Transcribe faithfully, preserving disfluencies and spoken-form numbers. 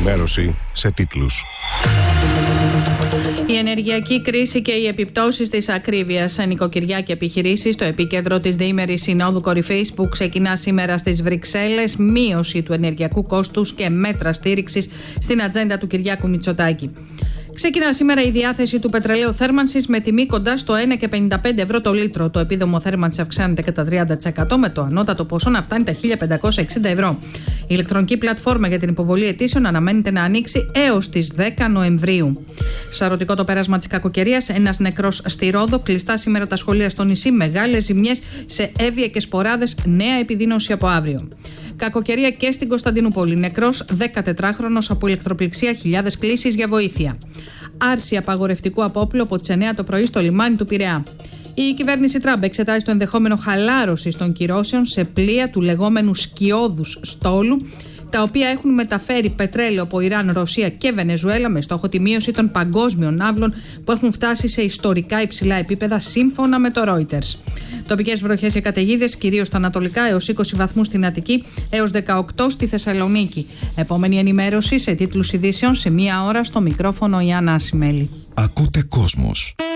Ενημέρωση σε τίτλους. Η ενεργειακή κρίση και οι επιπτώσεις της ακρίβειας σε νοικοκυριά και επιχειρήσεις στο επίκεντρο της διήμερης συνόδου κορυφής που ξεκινά σήμερα στις Βρυξέλλες, μείωση του ενεργειακού κόστους και μέτρα στήριξης στην ατζέντα του Κυριάκου Μητσοτάκη. Ξεκινά σήμερα η διάθεση του πετρελαίου θέρμανσης με τιμή κοντά στο ένα κόμμα πενήντα πέντε ευρώ το λίτρο. Το επίδομο θέρμανσης αυξάνεται κατά τριάντα τοις εκατό με το ανώτατο ποσό να φτάνει τα χίλια πεντακόσια εξήντα ευρώ. Η ηλεκτρονική πλατφόρμα για την υποβολή αιτήσεων αναμένεται να ανοίξει έως τις δέκα Νοεμβρίου. Σαρωτικό το πέρασμα της κακοκαιρίας. Ένας νεκρός στη Ρόδο. Κλειστά σήμερα τα σχολεία στο νησί. Μεγάλες ζημιές σε Εύβοια και Σποράδες. Νέα επιδείνωση από αύριο. Κακοκαιρία και στην Κωνσταντινούπολη. Νεκρός δεκατετράχρονος από ηλεκτροπληξία, χιλιάδες κλήσεις για βοήθεια. Άρση απαγορευτικού απόπλου από τις εννιά το πρωί στο λιμάνι του Πειραιά. Η κυβέρνηση Τραμπ εξετάζει το ενδεχόμενο χαλάρωσης των κυρώσεων σε πλοία του λεγόμενου σκιώδους στόλου, τα οποία έχουν μεταφέρει πετρέλαιο από Ιράν, Ρωσία και Βενεζουέλα με στόχο τη μείωση των παγκόσμιων ναύλων που έχουν φτάσει σε ιστορικά υψηλά επίπεδα σύμφωνα με το Reuters. Τοπικές βροχές και καταιγίδες, κυρίως στα ανατολικά, έως είκοσι βαθμούς στην Αττική, έως δεκαοκτώ στη Θεσσαλονίκη. Επόμενη ενημέρωση σε τίτλους ειδήσεων σε μία ώρα στο μικρόφωνο η Άννα Ασημέλη. Ακούτε Κόσμος.